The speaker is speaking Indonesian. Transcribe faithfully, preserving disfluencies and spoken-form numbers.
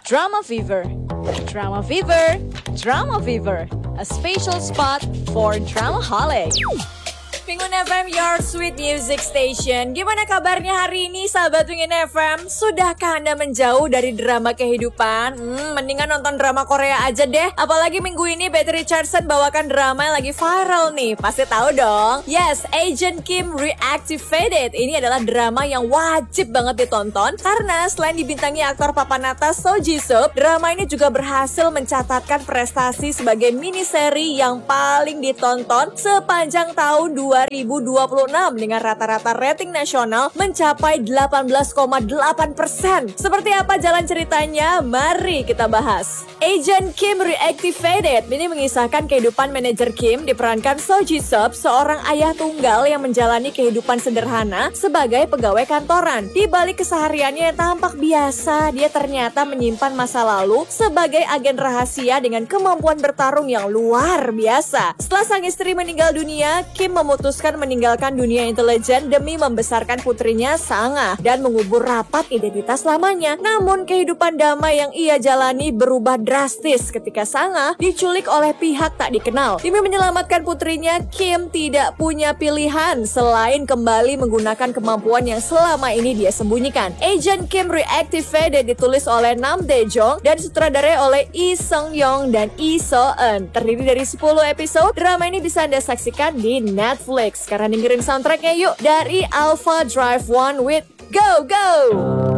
Drama Fever. Drama Fever. Drama Fever. A special spot for Dramaholic. Pengun F M, your sweet music station. Gimana kabarnya hari ini sahabat Pengun F M? Sudahkah Anda menjauh dari drama kehidupan? Hmm, mendingan nonton drama Korea aja deh. Apalagi minggu ini Betty Richardson bawakan drama yang lagi viral nih. Pasti tahu dong. Yes, Agent Kim Reactivated. Ini adalah drama yang wajib banget ditonton karena selain dibintangi aktor papan atas Seo Ji Sub, drama ini juga berhasil mencatatkan prestasi sebagai miniseri yang paling ditonton sepanjang tahun dua ribu dua puluh enam dengan rata-rata rating nasional mencapai delapan belas koma delapan persen. Seperti apa jalan ceritanya? Mari kita bahas. Agent Kim Reactivated ini mengisahkan kehidupan manajer Kim diperankan Seo Ji Sub, seorang ayah tunggal yang menjalani kehidupan sederhana sebagai pegawai kantoran. Di balik kesehariannya yang tampak biasa, dia ternyata menyimpan masa lalu sebagai agen rahasia dengan kemampuan bertarung yang luar biasa. Setelah sang istri meninggal dunia, Kim memutuskan meninggalkan dunia intelijen demi membesarkan putrinya Sangah dan mengubur rapat identitas lamanya. Namun kehidupan damai yang ia jalani berubah drastis ketika Sangah diculik oleh pihak tak dikenal. Demi menyelamatkan putrinya, Kim tidak punya pilihan selain kembali menggunakan kemampuan yang selama ini dia sembunyikan. Agent Kim Reactivated ditulis oleh Nam Dae Jong dan sutradarai oleh Lee Seung Yeong dan Lee So Eun. Terdiri dari sepuluh episode, drama ini bisa Anda saksikan di Netflix. Sekarang dengerin soundtracknya yuk dari Alpha Drive One with Go Go!